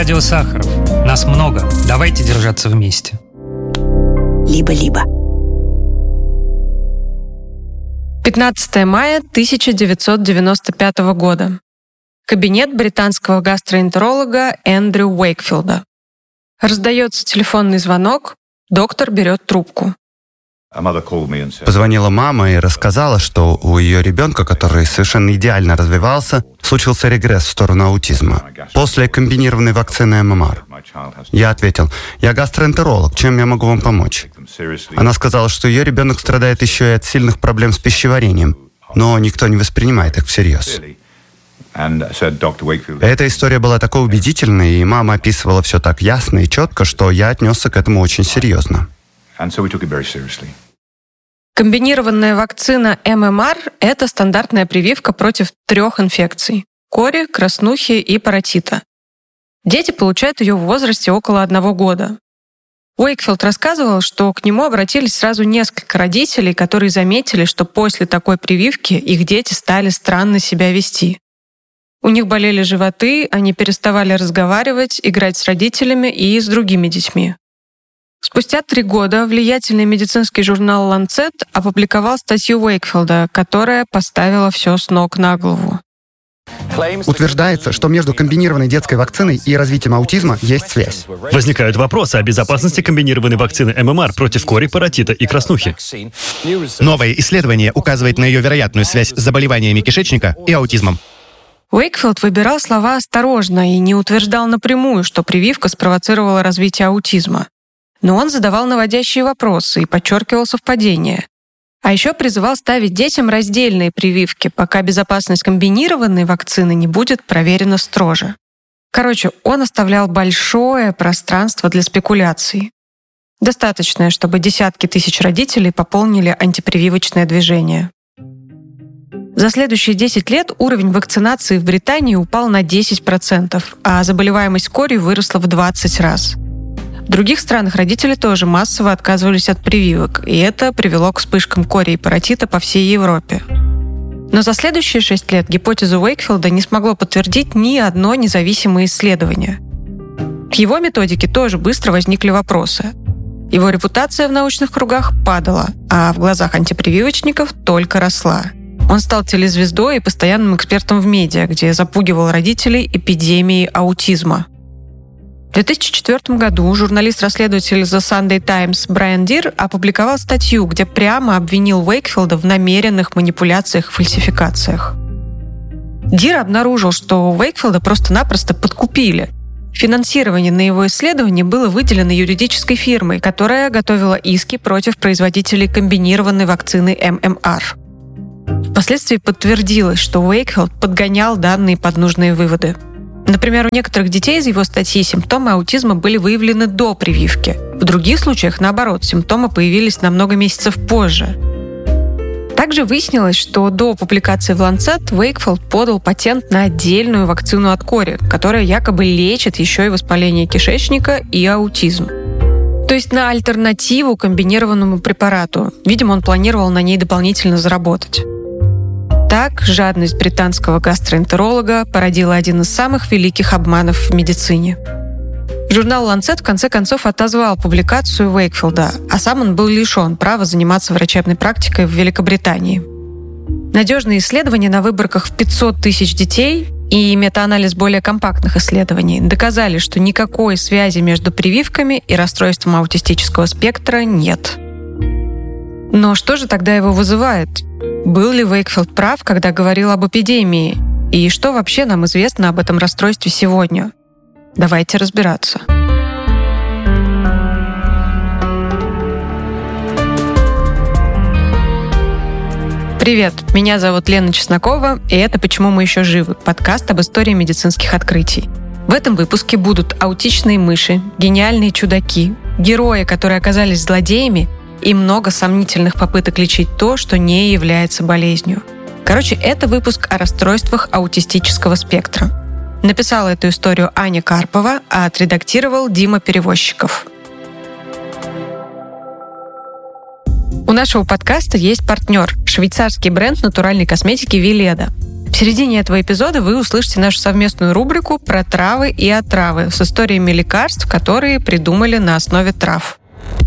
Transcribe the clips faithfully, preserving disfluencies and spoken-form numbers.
Радио Сахаров. Нас много. Давайте держаться вместе. Либо-либо. пятнадцатого мая тысяча девятьсот девяносто пятого года. Кабинет британского гастроэнтеролога Эндрю Уэйкфилда. Раздается телефонный звонок, доктор берет трубку. Позвонила мама и рассказала, что у ее ребенка, который совершенно идеально развивался, случился регресс в сторону аутизма после комбинированной вакцины эм эм ар. Я ответил: я гастроэнтеролог, чем я могу вам помочь? Она сказала, что ее ребенок страдает еще и от сильных проблем с пищеварением, но никто не воспринимает их всерьез. Эта история была такой убедительной, и мама описывала все так ясно и четко, что я отнесся к этому очень серьезно. Комбинированная вакцина эм эм ар – это стандартная прививка против трех инфекций – кори, краснухи и паротита. Дети получают ее в возрасте около одного года. Уэйкфилд рассказывал, что к нему обратились сразу несколько родителей, которые заметили, что после такой прививки их дети стали странно себя вести. У них болели животы, они переставали разговаривать, играть с родителями и с другими детьми. Спустя три года влиятельный медицинский журнал «Ланцет» опубликовал статью Уэйкфилда, которая поставила все с ног на голову. Утверждается, что между комбинированной детской вакциной и развитием аутизма есть связь. Возникают вопросы о безопасности комбинированной вакцины эм эм ар против кори, паротита и краснухи. Новое исследование указывает на ее вероятную связь с заболеваниями кишечника и аутизмом. Уэйкфилд выбирал слова осторожно и не утверждал напрямую, что прививка спровоцировала развитие аутизма. Но он задавал наводящие вопросы и подчеркивал совпадения. А еще призывал ставить детям раздельные прививки, пока безопасность комбинированной вакцины не будет проверена строже. Короче, он оставлял большое пространство для спекуляций. Достаточное, чтобы десятки тысяч родителей пополнили антипрививочное движение. За следующие десять лет уровень вакцинации в Британии упал на десять процентов, а заболеваемость корью выросла в двадцать раз. В других странах родители тоже массово отказывались от прививок, и это привело к вспышкам кори и паротита по всей Европе. Но за следующие шесть лет гипотезу Уэйкфилда не смогло подтвердить ни одно независимое исследование. К его методике тоже быстро возникли вопросы. Его репутация в научных кругах падала, а в глазах антипрививочников только росла. Он стал телезвездой и постоянным экспертом в медиа, где запугивал родителей эпидемией аутизма. В две тысячи четвёртом году журналист-расследователь The Sunday Times Брайан Дир опубликовал статью, где прямо обвинил Уэйкфилда в намеренных манипуляциях и фальсификациях. Дир обнаружил, что Уэйкфилда просто-напросто подкупили. Финансирование на его исследование было выделено юридической фирмой, которая готовила иски против производителей комбинированной вакцины эм эм ар. Впоследствии подтвердилось, что Уэйкфилд подгонял данные под нужные выводы. Например, у некоторых детей из его статьи симптомы аутизма были выявлены до прививки. В других случаях, наоборот, симптомы появились на много месяцев позже. Также выяснилось, что до публикации в Lancet Уэйкфилд подал патент на отдельную вакцину от кори, которая якобы лечит еще и воспаление кишечника и аутизм. То есть на альтернативу комбинированному препарату. Видимо, он планировал на ней дополнительно заработать. Так, жадность британского гастроэнтеролога породила один из самых великих обманов в медицине. Журнал Lancet в конце концов отозвал публикацию Уэйкфилда, а сам он был лишен права заниматься врачебной практикой в Великобритании. Надежные исследования на выборках в пятьсот тысяч детей и метаанализ более компактных исследований доказали, что никакой связи между прививками и расстройством аутистического спектра нет. Но что же тогда его вызывает? Был ли Уэйкфилд прав, когда говорил об эпидемии? И что вообще нам известно об этом расстройстве сегодня? Давайте разбираться. Привет, меня зовут Лена Чеснокова, и это «Почему мы еще живы» — подкаст об истории медицинских открытий. В этом выпуске будут аутичные мыши, гениальные чудаки, герои, которые оказались злодеями, и много сомнительных попыток лечить то, что не является болезнью. Короче, это выпуск о расстройствах аутистического спектра. Написала эту историю Аня Карпова, а отредактировал Дима Перевозчиков. У нашего подкаста есть партнер – швейцарский бренд натуральной косметики Веледа. В середине этого эпизода вы услышите нашу совместную рубрику про травы и отравы с историями лекарств, которые придумали на основе трав.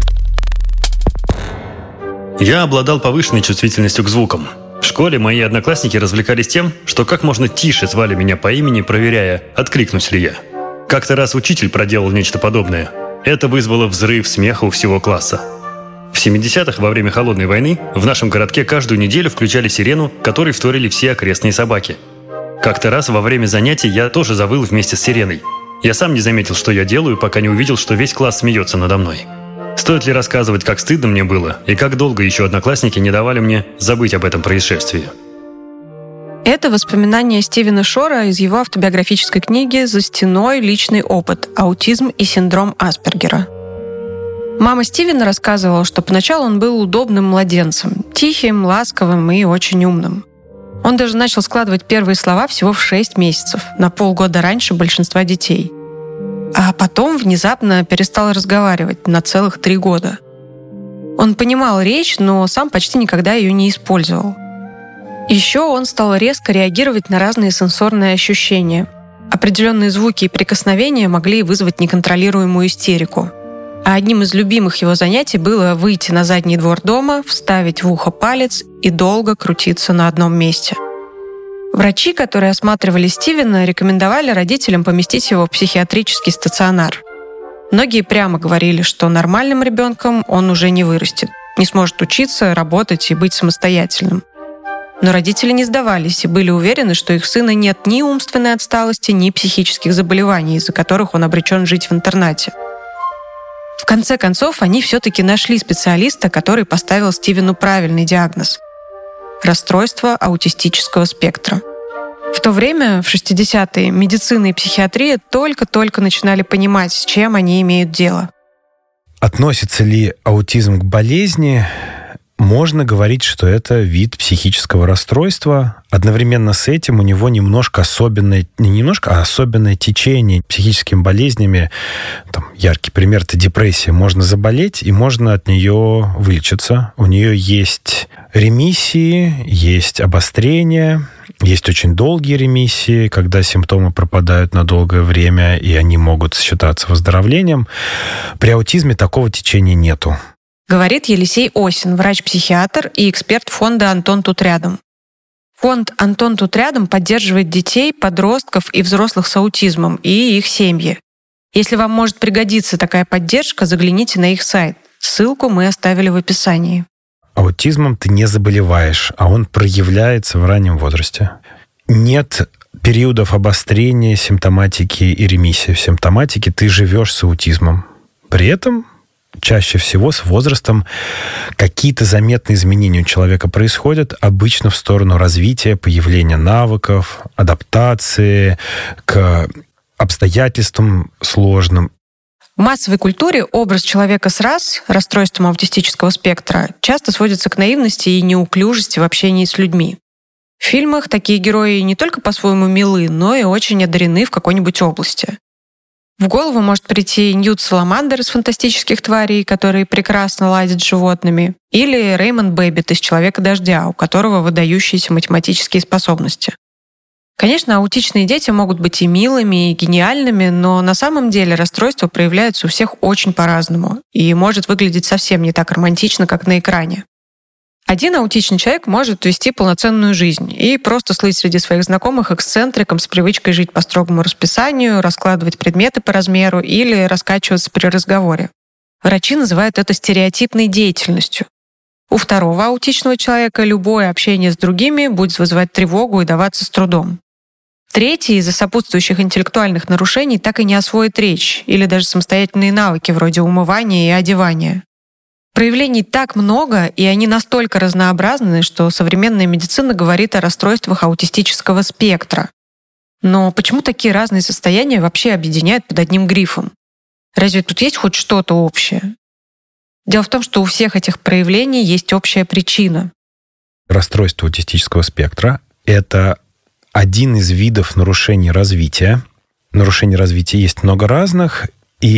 Я обладал повышенной чувствительностью к звукам. В школе мои одноклассники развлекались тем, что как можно тише звали меня по имени, проверяя, откликнусь ли я. Как-то раз учитель проделал нечто подобное. Это вызвало взрыв смеха у всего класса. В семидесятых, во время Холодной войны, в нашем городке каждую неделю включали сирену, которой вторили все окрестные собаки. Как-то раз во время занятий я тоже завыл вместе с сиреной. Я сам не заметил, что я делаю, пока не увидел, что весь класс смеется надо мной. Стоит ли рассказывать, как стыдно мне было, и как долго еще одноклассники не давали мне забыть об этом происшествии? Это воспоминания Стивена Шора из его автобиографической книги «За стеной. Личный опыт. Аутизм и синдром Аспергера». Мама Стивена рассказывала, что поначалу он был удобным младенцем, тихим, ласковым и очень умным. Он даже начал складывать первые слова всего в шесть месяцев, на полгода раньше большинства детей. А потом внезапно перестал разговаривать на целых три года. Он понимал речь, но сам почти никогда ее не использовал. Еще он стал резко реагировать на разные сенсорные ощущения. Определенные звуки и прикосновения могли вызвать неконтролируемую истерику. А одним из любимых его занятий было выйти на задний двор дома, вставить в ухо палец и долго крутиться на одном месте. Врачи, которые осматривали Стивена, рекомендовали родителям поместить его в психиатрический стационар. Многие прямо говорили, что нормальным ребенком он уже не вырастет, не сможет учиться, работать и быть самостоятельным. Но родители не сдавались и были уверены, что их сына нет ни умственной отсталости, ни психических заболеваний, из-за которых он обречен жить в интернате. В конце концов, они все-таки нашли специалиста, который поставил Стивену правильный диагноз – расстройство аутистического спектра. В то время, в шестидесятые, медицина и психиатрия только-только начинали понимать, с чем они имеют дело. Относится ли аутизм к болезни? Можно говорить, что это вид психического расстройства. Одновременно с этим у него немножко особенное, не немножко, а особенное течение психическими болезнями. Там, яркий пример — это депрессия. Можно заболеть, и можно от нее вылечиться. У нее есть ремиссии, есть обострения, есть очень долгие ремиссии, когда симптомы пропадают на долгое время, и они могут считаться выздоровлением. При аутизме такого течения нету. Говорит Елисей Осин, врач-психиатр и эксперт фонда «Антон тут рядом». Фонд «Антон тут рядом» поддерживает детей, подростков и взрослых с аутизмом и их семьи. Если вам может пригодиться такая поддержка, загляните на их сайт. Ссылку мы оставили в описании. Аутизмом ты не заболеваешь, а он проявляется в раннем возрасте. Нет периодов обострения симптоматики и ремиссии. В симптоматике ты живешь с аутизмом. При этом чаще всего с возрастом какие-то заметные изменения у человека происходят, обычно в сторону развития, появления навыков, адаптации к обстоятельствам сложным. В массовой культуре образ человека с РАС, расстройством аутистического спектра, часто сводится к наивности и неуклюжести в общении с людьми. В фильмах такие герои не только по-своему милы, но и очень одарены в какой-нибудь области. В голову может прийти Ньют Саламандер из «Фантастических тварей», который прекрасно ладит с животными, или Рэймонд Бэббит из «Человека-дождя», у которого выдающиеся математические способности. Конечно, аутичные дети могут быть и милыми, и гениальными, но на самом деле расстройство проявляется у всех очень по-разному и может выглядеть совсем не так романтично, как на экране. Один аутичный человек может вести полноценную жизнь и просто слыть среди своих знакомых эксцентриком с привычкой жить по строгому расписанию, раскладывать предметы по размеру или раскачиваться при разговоре. Врачи называют это стереотипной деятельностью. У второго аутичного человека любое общение с другими будет вызывать тревогу и даваться с трудом. Третий из-за сопутствующих интеллектуальных нарушений так и не освоит речь или даже самостоятельные навыки вроде умывания и одевания. Проявлений так много, и они настолько разнообразны, что современная медицина говорит о расстройствах аутистического спектра. Но почему такие разные состояния вообще объединяют под одним грифом? Разве тут есть хоть что-то общее? Дело в том, что у всех этих проявлений есть общая причина. Расстройство аутистического спектра — это один из видов нарушений развития. Нарушений развития есть много разных, и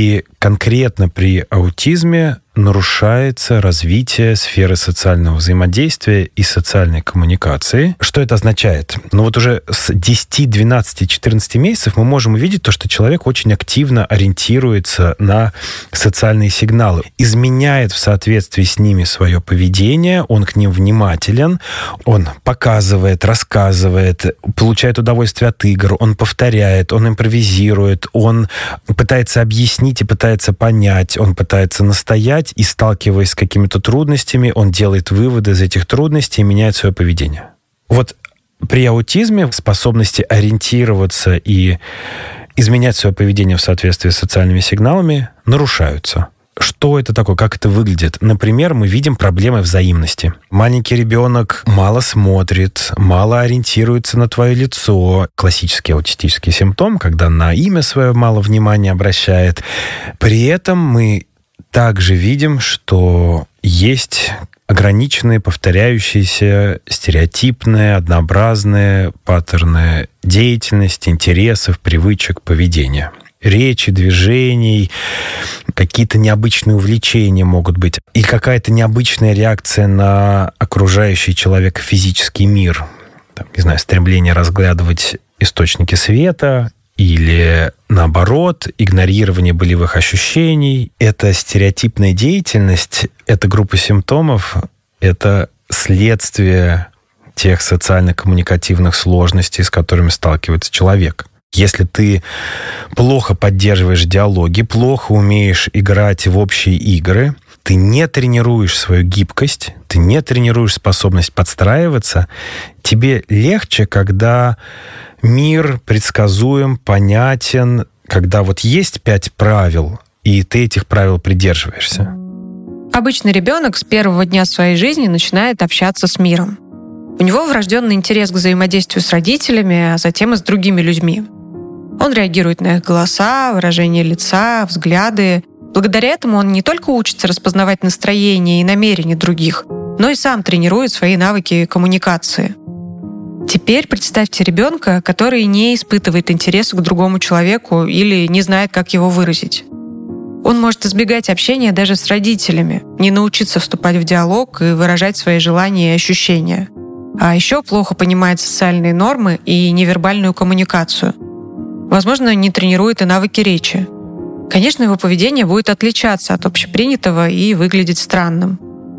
конкретно при аутизме нарушается развитие сферы социального взаимодействия и социальной коммуникации. Что это означает? Ну вот уже с десяти, двенадцати, четырнадцати месяцев мы можем увидеть то, что человек очень активно ориентируется на социальные сигналы, изменяет в соответствии с ними свое поведение, он к ним внимателен, он показывает, рассказывает, получает удовольствие от игр, он повторяет, он импровизирует, он пытается объяснить и пытается понять, он пытается настоять, и, сталкиваясь с какими-то трудностями, он делает выводы из этих трудностей и меняет свое поведение. Вот при аутизме способности ориентироваться и изменять свое поведение в соответствии с социальными сигналами нарушаются. Что это такое? Как это выглядит? Например, мы видим проблемы взаимности. Маленький ребенок мало смотрит, мало ориентируется на твое лицо. Классический аутистический симптом, когда на имя свое мало внимания обращает. При этом мы также видим, что есть ограниченные, повторяющиеся, стереотипные, однообразные паттерны деятельности, интересов, привычек, поведения. Речи, движений, какие-то необычные увлечения могут быть. И какая-то необычная реакция на окружающий человека физический мир. Там, не знаю, стремление разглядывать источники света, или, наоборот, игнорирование болевых ощущений. Это стереотипная деятельность, это группа симптомов, это следствие тех социально-коммуникативных сложностей, с которыми сталкивается человек. Если ты плохо поддерживаешь диалоги, плохо умеешь играть в общие игры, ты не тренируешь свою гибкость, ты не тренируешь способность подстраиваться, тебе легче, когда мир предсказуем, понятен, когда вот есть пять правил, и ты этих правил придерживаешься. Обычный ребенок с первого дня своей жизни начинает общаться с миром. У него врожденный интерес к взаимодействию с родителями, а затем и с другими людьми. Он реагирует на их голоса, выражение лица, взгляды. Благодаря этому он не только учится распознавать настроение и намерения других, но и сам тренирует свои навыки коммуникации. Теперь представьте ребенка, который не испытывает интереса к другому человеку или не знает, как его выразить. Он может избегать общения даже с родителями, не научиться вступать в диалог и выражать свои желания и ощущения. А еще плохо понимает социальные нормы и невербальную коммуникацию. Возможно, не тренирует и навыки речи. Конечно, его поведение будет отличаться от общепринятого и выглядеть странным.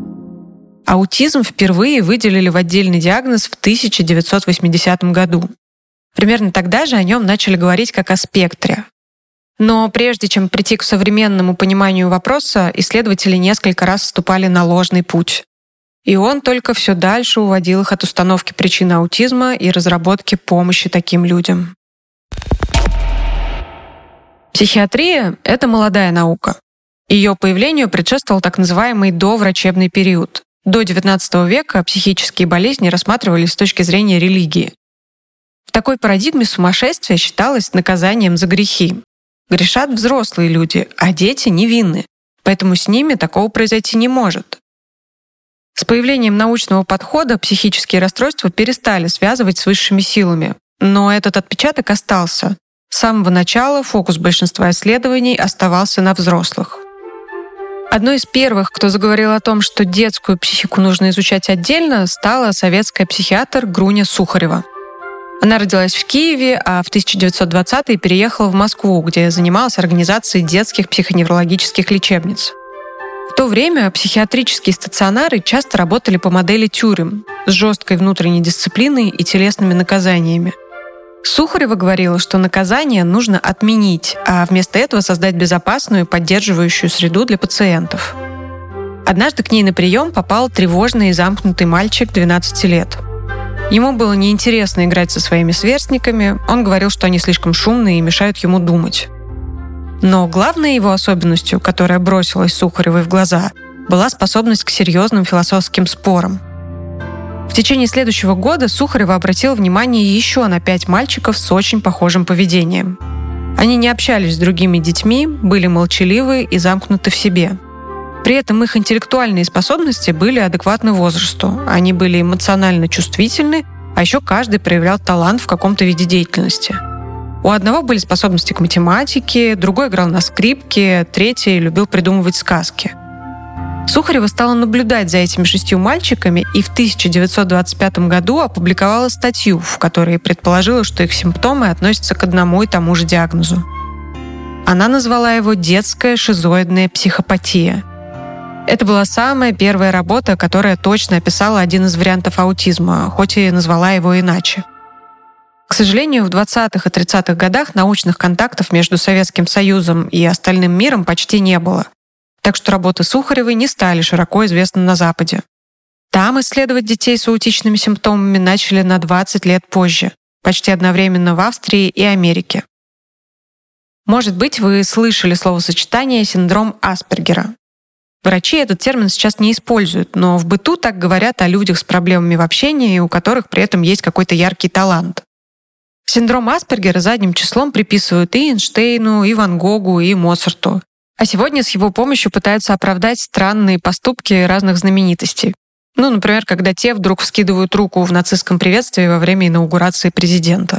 Аутизм впервые выделили в отдельный диагноз в тысяча девятьсот восьмидесятом году. Примерно тогда же о нем начали говорить как о спектре. Но прежде чем прийти к современному пониманию вопроса, исследователи несколько раз вступали на ложный путь. И он только все дальше уводил их от установки причин аутизма и разработки помощи таким людям. Психиатрия — это молодая наука. Ее появлению предшествовал так называемый доврачебный период. До девятнадцатого века психические болезни рассматривались с точки зрения религии. В такой парадигме сумасшествие считалось наказанием за грехи. Грешат взрослые люди, а дети невинны, поэтому с ними такого произойти не может. С появлением научного подхода психические расстройства перестали связывать с высшими силами, но этот отпечаток остался. С самого начала фокус большинства исследований оставался на взрослых. Одной из первых, кто заговорил о том, что детскую психику нужно изучать отдельно, стала советская психиатр Груня Сухарева. Она родилась в Киеве, а в тысяча девятьсот двадцатые переехала в Москву, где занималась организацией детских психоневрологических лечебниц. В то время психиатрические стационары часто работали по модели тюрем с жесткой внутренней дисциплиной и телесными наказаниями. Сухарева говорила, что наказание нужно отменить, а вместо этого создать безопасную, поддерживающую среду для пациентов. Однажды к ней на прием попал тревожный и замкнутый мальчик двенадцати лет. Ему было неинтересно играть со своими сверстниками, он говорил, что они слишком шумные и мешают ему думать. Но главной его особенностью, которая бросилась Сухаревой в глаза, была способность к серьезным философским спорам. В течение следующего года Сухарева обратила внимание еще на пять мальчиков с очень похожим поведением. Они не общались с другими детьми, были молчаливы и замкнуты в себе. При этом их интеллектуальные способности были адекватны возрасту, они были эмоционально чувствительны, а еще каждый проявлял талант в каком-то виде деятельности. У одного были способности к математике, другой играл на скрипке, третий любил придумывать сказки. Сухарева стала наблюдать за этими шестью мальчиками и в тысяча девятьсот двадцать пятом году опубликовала статью, в которой предположила, что их симптомы относятся к одному и тому же диагнозу. Она назвала его «детская шизоидная психопатия». Это была самая первая работа, которая точно описала один из вариантов аутизма, хоть и назвала его иначе. К сожалению, в двадцатых и тридцатых годах научных контактов между Советским Союзом и остальным миром почти не было. Так что работы Сухаревой не стали широко известны на Западе. Там исследовать детей с аутичными симптомами начали на двадцать лет позже, почти одновременно в Австрии и Америке. Может быть, вы слышали словосочетание «синдром Аспергера». Врачи этот термин сейчас не используют, но в быту так говорят о людях с проблемами в общении, у которых при этом есть какой-то яркий талант. Синдром Аспергера задним числом приписывают и Эйнштейну, и Ван Гогу, и Моцарту. А сегодня с его помощью пытаются оправдать странные поступки разных знаменитостей. Ну, например, когда те вдруг вскидывают руку в нацистском приветствии во время инаугурации президента.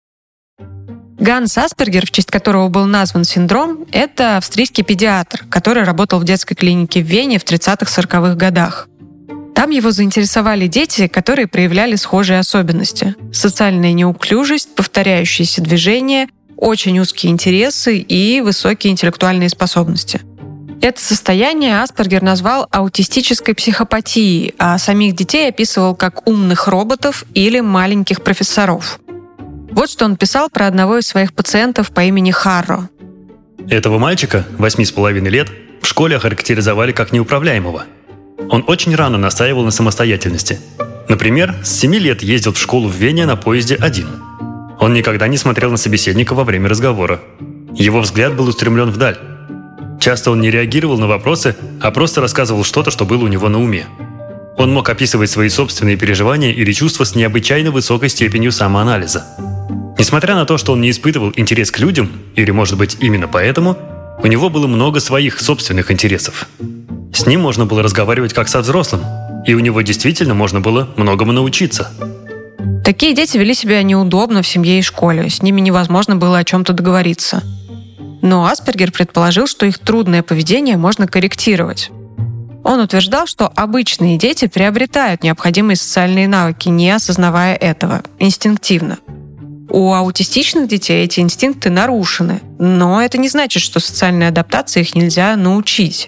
Ганс Аспергер, в честь которого был назван синдром, это австрийский педиатр, который работал в детской клинике в Вене в тридцатых-сороковых годах. Там его заинтересовали дети, которые проявляли схожие особенности. Социальная неуклюжесть, повторяющиеся движения, очень узкие интересы и высокие интеллектуальные способности. Это состояние Аспергер назвал аутистической психопатией, а самих детей описывал как умных роботов или маленьких профессоров. Вот что он писал про одного из своих пациентов по имени Харро. Этого мальчика, восьми с половиной лет, в школе охарактеризовали как неуправляемого. Он очень рано настаивал на самостоятельности. Например, с семи лет ездил в школу в Вене на поезде один. Он никогда не смотрел на собеседника во время разговора. Его взгляд был устремлен вдаль. Часто он не реагировал на вопросы, а просто рассказывал что-то, что было у него на уме. Он мог описывать свои собственные переживания или чувства с необычайно высокой степенью самоанализа. Несмотря на то, что он не испытывал интерес к людям, или, может быть, именно поэтому, у него было много своих собственных интересов. С ним можно было разговаривать как со взрослым, и у него действительно можно было многому научиться. Такие дети вели себя неудобно в семье и школе, с ними невозможно было о чем-то договориться. Но Аспергер предположил, что их трудное поведение можно корректировать. Он утверждал, что обычные дети приобретают необходимые социальные навыки, не осознавая этого, инстинктивно. У аутистичных детей эти инстинкты нарушены, но это не значит, что социальной адаптации их нельзя научить.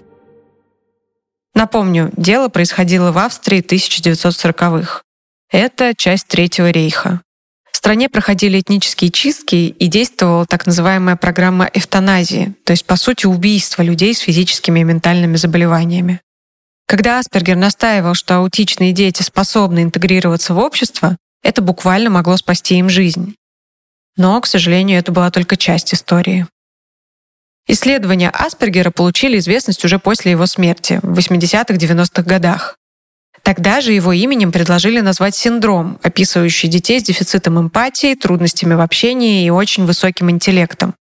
Напомню, дело происходило в Австрии тысяча девятьсот сороковых. Это часть Третьего рейха. В стране проходили этнические чистки и действовала так называемая программа эвтаназии, то есть, по сути, убийство людей с физическими и ментальными заболеваниями. Когда Аспергер настаивал, что аутичные дети способны интегрироваться в общество, это буквально могло спасти им жизнь. Но, к сожалению, это была только часть истории. Исследования Аспергера получили известность уже после его смерти, в восьмидесятых-девяностых годах. Тогда же его именем предложили назвать синдром, описывающий детей с дефицитом эмпатии, трудностями в общении и очень высоким интеллектом.